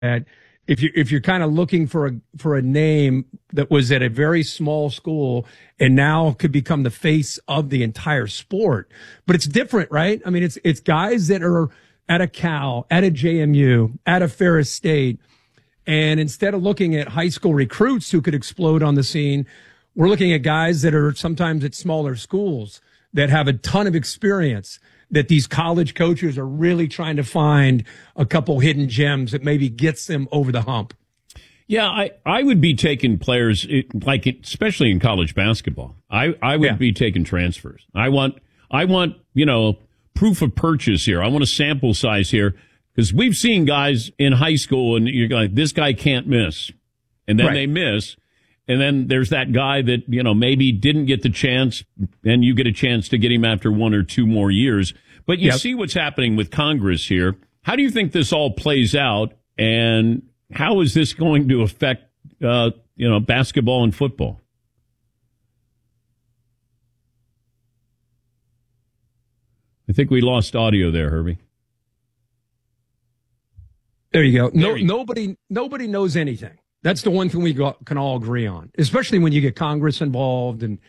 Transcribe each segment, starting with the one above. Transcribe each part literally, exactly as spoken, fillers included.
if you if you're kind of looking for a for a name that was at a very small school and now could become the face of the entire sport, but it's different, right? I mean, it's it's guys that are at a Cal, at a J M U, at a Ferris State, and instead of looking at high school recruits who could explode on the scene, we're looking at guys that are sometimes at smaller schools that have a ton of experience, that these college coaches are really trying to find a couple hidden gems that maybe gets them over the hump. Yeah, I, I would be taking players, like especially in college basketball. I, I would yeah. be taking transfers. I want, I want, you know, proof of purchase here. I want a sample size here, because we've seen guys in high school and you're like, this guy can't miss. And then right. they miss. And then there's that guy that, you know, maybe didn't get the chance, and you get a chance to get him after one or two more years. But you yep. see what's happening with Congress here. How do you think this all plays out, and how is this going to affect, uh, you know, basketball and football? I think we lost audio there, Herbie. There you go. No, there you nobody, nobody knows anything. That's the one thing we go, can all agree on, especially when you get Congress involved, and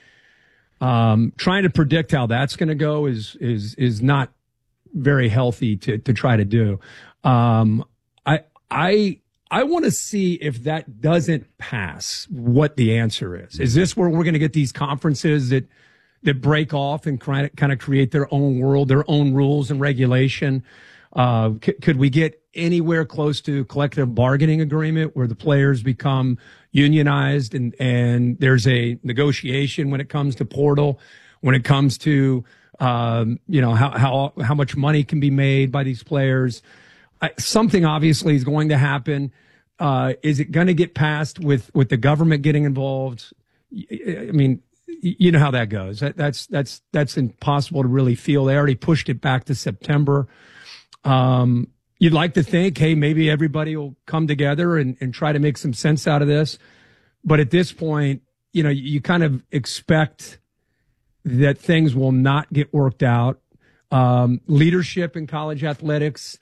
um, trying to predict how that's going to go is is is not very healthy to to try to do. Um, I I I want to see if that doesn't pass, what the answer is. Is this where we're going to get these conferences that that break off and kind of, kind of create their own world, their own rules and regulation? Uh, c- could we get anywhere close to collective bargaining agreement where the players become unionized, and, and there's a negotiation when it comes to portal, when it comes to, um, you know, how, how, how much money can be made by these players? I, something obviously is going to happen. Uh, is it going to get passed with, with the government getting involved? I mean, you know how that goes. That, that's, that's, that's impossible to really feel. They already pushed it back to September. Um, You'd like to think, hey, maybe everybody will come together and, and try to make some sense out of this. But at this point, you know, you kind of expect that things will not get worked out. Um, leadership in college athletics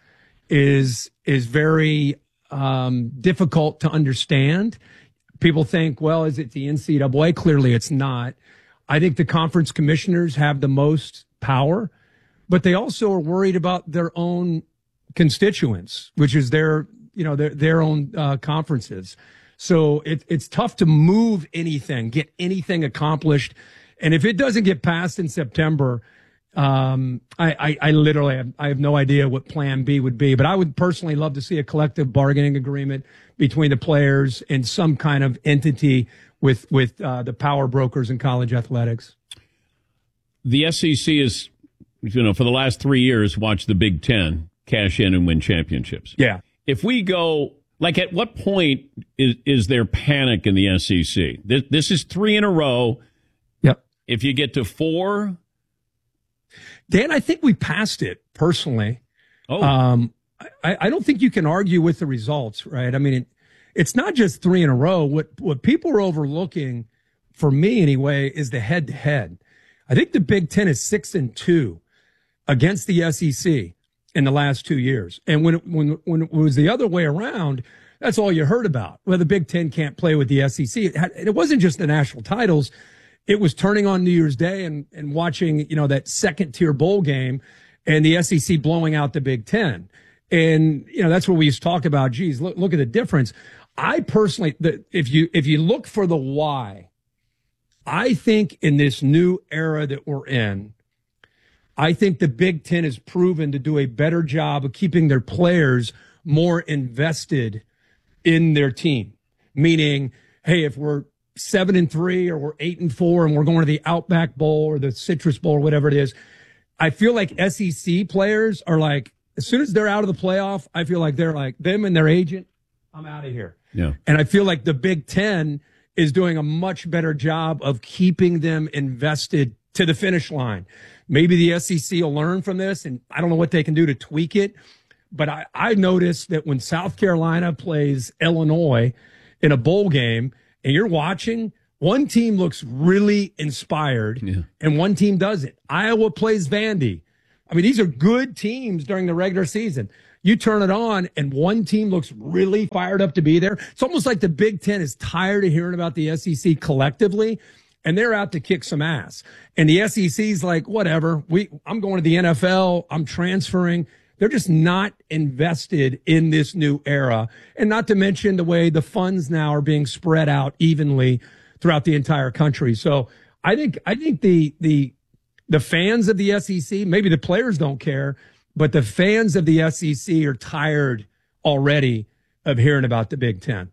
is is very um, difficult to understand. People think, well, is it the N C double A? Clearly it's not. I think the conference commissioners have the most power, but they also are worried about their own constituents, which is their, you know, their, their own uh, conferences. So it, it's tough to move anything, get anything accomplished. And if it doesn't get passed in September, um, I, I, I literally have, I have no idea what plan B would be, but I would personally love to see a collective bargaining agreement between the players and some kind of entity with, with uh, the power brokers in college athletics. The S E C is, you know, for the last three years, watched the Big Ten cash in and win championships. Yeah. If we go, like, at what point is, is there panic in the S E C? This, this is three in a row. Yep. If you get to four. Dan, I think we passed it personally. Oh. Um, I, I don't think you can argue with the results, right? I mean, it, it's not just three in a row. What, what people are overlooking, for me anyway, is the head to head. I think the Big Ten is six and two against the S E C in the last two years. And when it, when, when it was the other way around, that's all you heard about. Well, the Big Ten can't play with the S E C. It, had, it wasn't just the national titles. It was turning on New Year's Day and, and watching, you know, that second tier bowl game and the S E C blowing out the Big Ten. And, you know, that's what we used to talk about. Geez, look, look at the difference. I personally, the, if you, if you look for the why, I think in this new era that we're in, I think the Big Ten has proven to do a better job of keeping their players more invested in their team. Meaning, hey, if we're seven and three or we're eight and four and we're going to the Outback Bowl or the Citrus Bowl or whatever it is, I feel like S E C players are like, as soon as they're out of the playoff, I feel like they're like, them and their agent, I'm out of here. Yeah. And I feel like the Big Ten is doing a much better job of keeping them invested to the finish line. Maybe the S E C will learn from this, and I don't know what they can do to tweak it. But I, I noticed that when South Carolina plays Illinois in a bowl game, and you're watching, one team looks really inspired, yeah. and one team doesn't. Iowa plays Vandy. I mean, these are good teams during the regular season. You turn it on and one team looks really fired up to be there. It's almost like the Big Ten is tired of hearing about the S E C collectively, and they're out to kick some ass. And the S E C's like, whatever, we, I'm going to the N F L. I'm transferring. They're just not invested in this new era. And not to mention the way the funds now are being spread out evenly throughout the entire country. So I think, I think the, the, the fans of the S E C, maybe the players don't care, but the fans of the S E C are tired already of hearing about the Big Ten.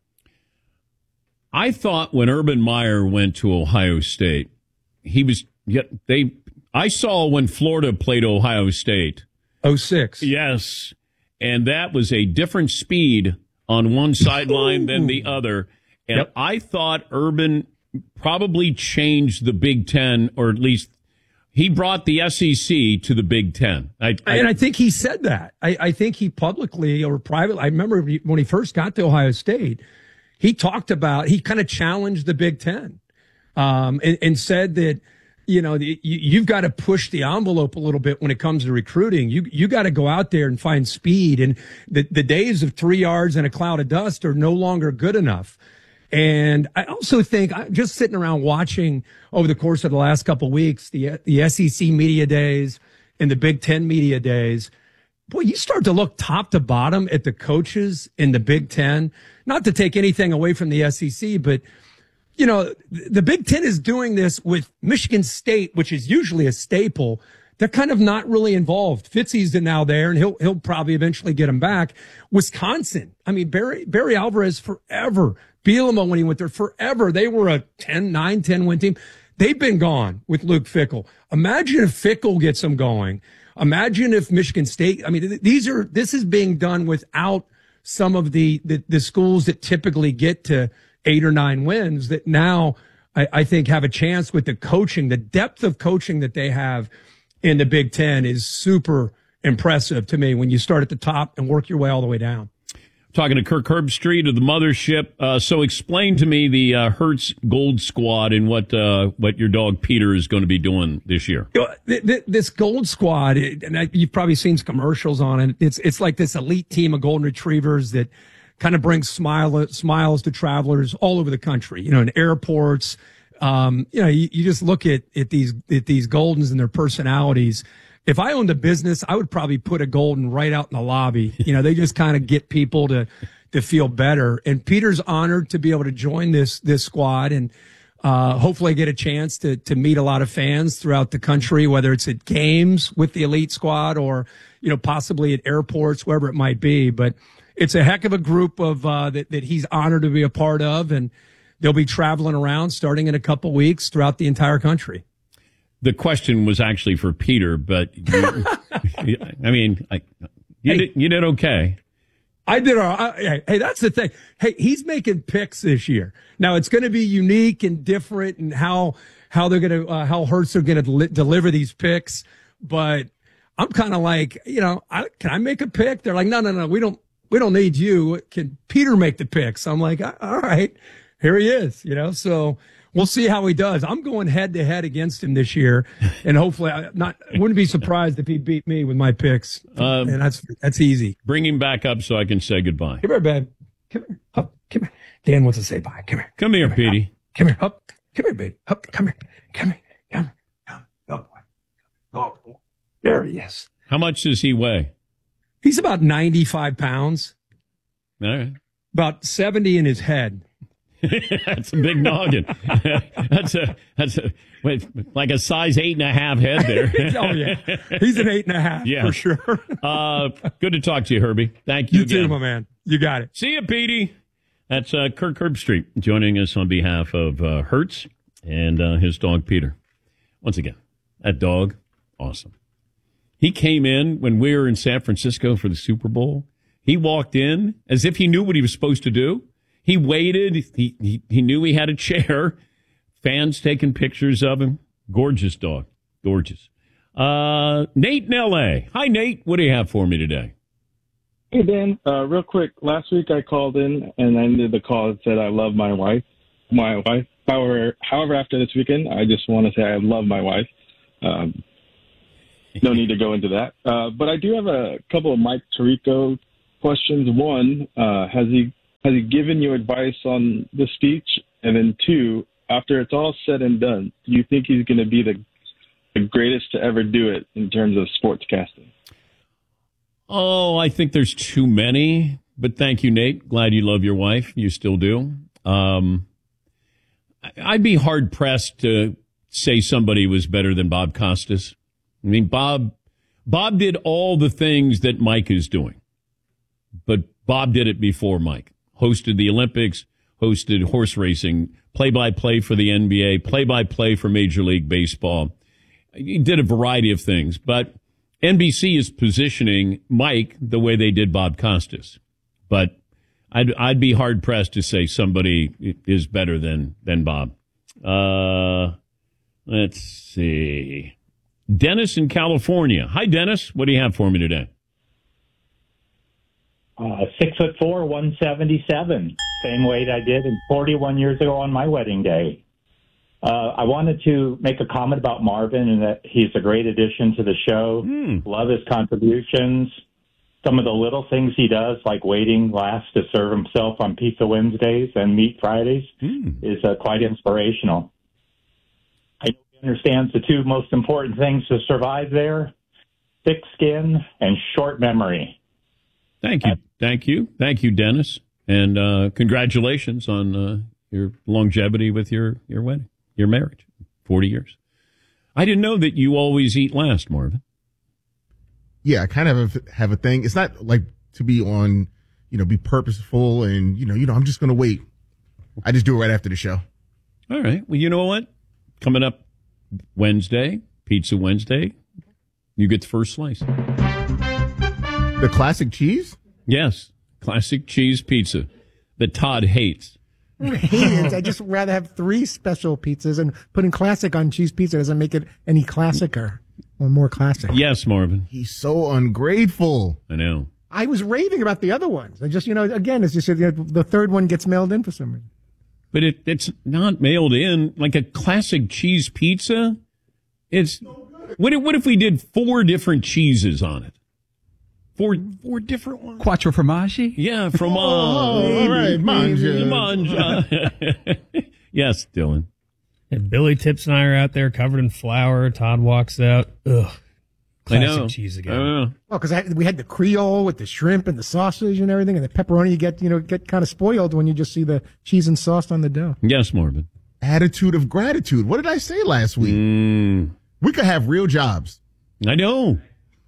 I thought when Urban Meyer went to Ohio State, he was yet they. I saw when Florida played Ohio State. oh six Yes, and that was a different speed on one sideline than the other. And yep. I thought Urban probably changed the Big Ten, or at least he brought the S E C to the Big Ten. I, I, and I think he said that. I, I think he publicly or privately, I remember when he first got to Ohio State, he talked about, he kind of challenged the Big Ten um, and, and said that, you know, the, you, you've got to push the envelope a little bit when it comes to recruiting. You you got to go out there and find speed. And the, the days of three yards and a cloud of dust are no longer good enough. And I also think, just sitting around watching over the course of the last couple of weeks, the the S E C media days and the Big Ten media days, boy, you start to look top to bottom at the coaches in the Big Ten. Not to take anything away from the S E C, but, you know, the Big Ten is doing this with Michigan State, which is usually a staple. They're kind of not really involved. Fitzy's now there, and he'll he'll probably eventually get him back. Wisconsin, I mean, Barry Barry Alvarez forever. Bielema, when he went there, forever. They were a ten, nine, ten win team. They've been gone with Luke Fickell. Imagine if Fickell gets them going. Imagine if Michigan State, I mean, these are, this is being done without some of the, the, the schools that typically get to eight or nine wins that now I, I think have a chance with the coaching. The depth of coaching that they have in the Big Ten is super impressive to me when you start at the top and work your way all the way down. Talking to Kirk Herbstreit of the Mothership. Uh, so explain to me the uh, Hertz Gold Squad and what uh, what your dog Peter is going to be doing this year. This Gold Squad, and you've probably seen some commercials on it. It's it's like this elite team of golden retrievers that kind of brings smile, smiles to travelers all over the country. You know, in airports. Um, you know, you, you just look at at these at these Goldens and their personalities. If I owned a business, I would probably put a Golden right out in the lobby. You know, they just kind of get people to, to feel better. And Peter's honored to be able to join this, this squad and, uh, hopefully get a chance to, to meet a lot of fans throughout the country, whether it's at games with the elite squad or, you know, possibly at airports, wherever it might be. But it's a heck of a group of, uh, that, that he's honored to be a part of. And they'll be traveling around starting in a couple weeks throughout the entire country. The question was actually for Peter, but you, I mean, I, you, hey, did, you did okay. I did all right. Hey, that's the thing. Hey, he's making picks this year. Now it's going to be unique and different, and how how they're going to uh, how Hertz are going to li- deliver these picks. But I'm kind of like, you know, I, can I make a pick? They're like, no, no, no, we don't we don't need you. Can Peter make the picks? I'm like, all right, here he is. You know, so. We'll see how he does. I'm going head to head against him this year, and hopefully, I not wouldn't be surprised if he beat me with my picks. Um, and that's that's easy. Bring him back up so I can say goodbye. Come here, babe. Come here. Up. Come here. Dan wants to say bye. Come here. Come here, Petey. Come here. Up. Come here, babe. Up. Come here. Come here. Come here. Come. Oh boy. Oh boy. There he is. How much does he weigh? He's about ninety-five pounds. All right. About seventy in his head. That's a big noggin. that's a that's a wait, like a size eight and a half head there. Oh yeah, he's an eight and a half yeah. for sure. uh, good to talk to you, Herbie. Thank you. You again. too, my man. You got it. See you, Petey. That's uh, Kirk Herbstreit joining us on behalf of uh, Hertz and uh, his dog Peter. Once again, that dog, awesome. He came in when we were in San Francisco for the Super Bowl. He walked in as if he knew what he was supposed to do. He waited. He, he he knew he had a chair. Fans taking pictures of him. Gorgeous dog. Gorgeous. Uh, Nate in L A. Hi, Nate. What do you have for me today? Hey, Dan. Uh, real quick. Last week I called in and I ended the call and said I love my wife. My wife. However, however, after this weekend, I just want to say I love my wife. Um, no need to go into that. Uh, but I do have a couple of Mike Tirico questions. One, uh, has he has he given you advice on the speech? And then two, after it's all said and done, do you think he's going to be the, the greatest to ever do it in terms of sportscasting? Oh, I think there's too many. But thank you, Nate. Glad you love your wife. You still do. Um, I'd be hard pressed to say somebody was better than Bob Costas. I mean, Bob, Bob did all the things that Mike is doing, but Bob did it before Mike. Hosted the Olympics, hosted horse racing, play-by-play for the N B A, play-by-play for Major League Baseball. He did a variety of things, but N B C is positioning Mike the way they did Bob Costas. But I'd, I'd be hard pressed to say somebody is better than, than Bob. Uh, let's see. Dennis in California. Hi, Dennis. What do you have for me today? Uh, six foot four, one seventy-seven. Same weight I did in forty-one years ago on my wedding day. Uh, I wanted to make a comment about Marvin and that he's a great addition to the show. Mm. Love his contributions. Some of the little things he does, like waiting last to serve himself on Pizza Wednesdays and Meat Fridays, mm. is uh, quite inspirational. I know he understands the two most important things to survive there, thick skin and short memory. Thank you. Thank you. Thank you, Dennis. And uh, congratulations on uh, your longevity with your, your wedding, your marriage, forty years. I didn't know that you always eat last, Marvin. Yeah, I kind of have a, have a thing. It's not like to be on, you know, be purposeful and, you know, you know, I'm just going to wait. I just do it right after the show. All right. Well, you know what? Coming up Wednesday, Pizza Wednesday, you get the first slice. The classic cheese? Yes. Classic cheese pizza that Todd hates. I hate it. I just rather have three special pizzas, and putting classic on cheese pizza doesn't make it any classicer or more classic. Yes, Marvin. He's so ungrateful. I know. I was raving about the other ones. I just, you know, again, it's just you know, the third one gets mailed in for some reason. But it, it's not mailed in like a classic cheese pizza. It's what if, what if we did four different cheeses on it? Four, four different ones. Quattro formaggi? Yeah, fromage. Oh, all right, mange. mange. Yes, Dylan. And Billy Tips and I are out there covered in flour. Todd walks out. Ugh. Classic I know. cheese again. I know. Well, because we had the Creole with the shrimp and the sausage and everything, and the pepperoni. You get, you know, get kind of spoiled when you just see the cheese and sauce on the dough. Yes, Marvin. Attitude of gratitude. What did I say last week? Mm. We could have real jobs. I know.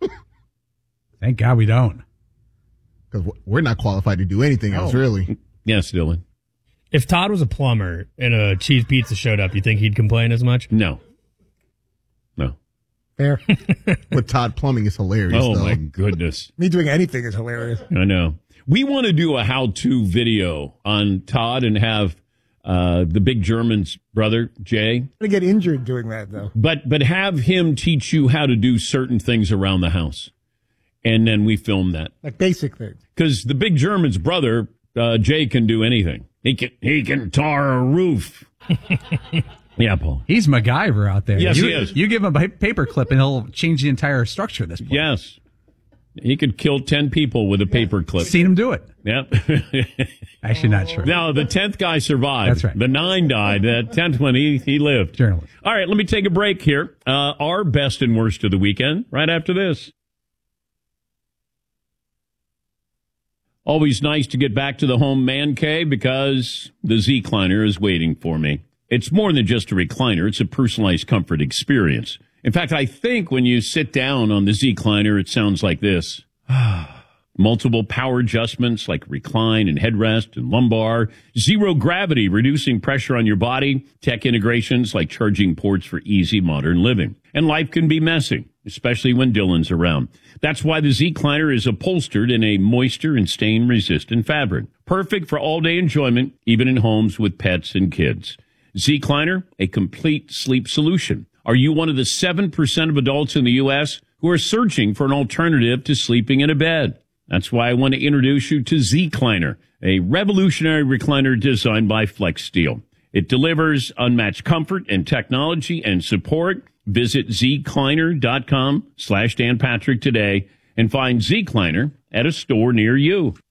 Thank God we don't. Because we're not qualified to do anything else, oh. really. Yes, Dylan. If Todd was a plumber and a cheese pizza showed up, you think he'd complain as much? No. No. Fair. But Todd plumbing is hilarious, Oh, though. my goodness. Me doing anything is hilarious. I know. We want to do a how-to video on Todd and have uh, the big German's brother, Jay. I'm going to get injured doing that, though. But, but have him teach you how to do certain things around the house. And then we film that. Like basic things. Because the big German's brother, uh, Jay, can do anything. He can he can tar a roof. Yeah, Paul. He's MacGyver out there. Yes, you, he is. You give him a paper clip and he'll change the entire structure of this place. Yes. He could kill ten people with a paper clip. Seen him do it. Yep. Actually, not true. No, the tenth guy survived. That's right. The nine died. The tenth one, he, he lived. Journalist. All right, let me take a break here. Uh, our best and worst of the weekend right after this. Always nice to get back to the home man cave because the Z-Cliner is waiting for me. It's more than just a recliner. It's a personalized comfort experience. In fact, I think when you sit down on the Z-Cliner, it sounds like this. Multiple power adjustments like recline and headrest and lumbar. Zero gravity, reducing pressure on your body. Tech integrations like charging ports for easy modern living. And life can be messy, especially when Dylan's around. That's why the Z-Cliner is upholstered in a moisture and stain-resistant fabric. Perfect for all-day enjoyment, even in homes with pets and kids. Z-Cliner, a complete sleep solution. Are you one of the seven percent of adults in the U S who are searching for an alternative to sleeping in a bed? That's why I want to introduce you to Z-Cliner, a revolutionary recliner designed by Flex Steel. It delivers unmatched comfort and technology and support Visit z kleiner dot com slash Dan Patrick today and find Z Kleiner at a store near you.